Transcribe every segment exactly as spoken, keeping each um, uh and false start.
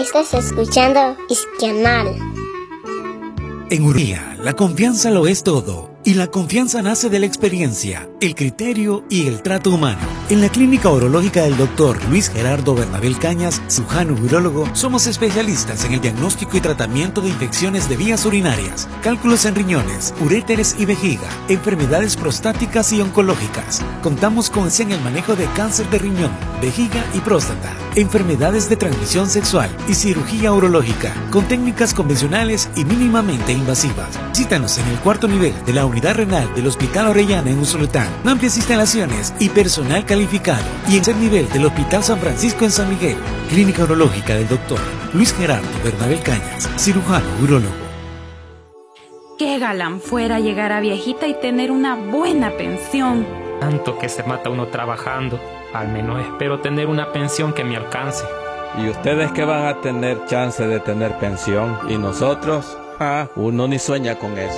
Estás escuchando Isquianal. En Urría, la confianza lo es todo. Y la confianza nace de la experiencia, el criterio y el trato humano. En la Clínica Urológica del doctor Luis Gerardo Bernabel Cañas, cirujano urólogo, somos especialistas en el diagnóstico y tratamiento de infecciones de vías urinarias, cálculos en riñones, uréteres y vejiga, enfermedades prostáticas y oncológicas. Contamos con en el manejo de cáncer de riñón, vejiga y próstata, enfermedades de transmisión sexual y cirugía urológica, con técnicas convencionales y mínimamente invasivas. Visítanos en el cuarto nivel de la Unidad Renal del Hospital Orellana en Usulután, amplias instalaciones y personal calificado, y en el nivel del Hospital San Francisco en San Miguel. Clínica Urológica del doctor Luis Gerardo Bernabel Cañas, cirujano urólogo. Qué galán fuera llegar a viejita y tener una buena pensión. Tanto que se mata uno trabajando, al menos espero tener una pensión que me alcance. ¿Y ustedes que van a tener chance de tener pensión? ¿Y nosotros? Ah, uno ni sueña con eso.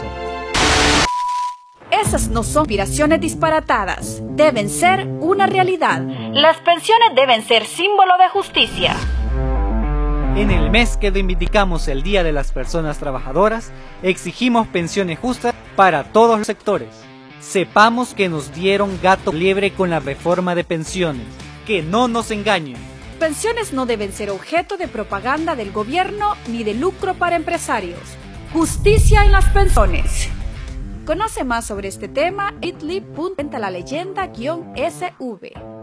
Esas no son aspiraciones disparatadas, deben ser una realidad. Las pensiones deben ser símbolo de justicia. En el mes que reivindicamos el Día de las Personas Trabajadoras, exigimos pensiones justas para todos los sectores. Sepamos que nos dieron gato liebre con la reforma de pensiones. Que no nos engañen. Pensiones no deben ser objeto de propaganda del gobierno ni de lucro para empresarios. Justicia en las pensiones. Conoce más sobre este tema en bit punto ly punto la leyenda guión S V.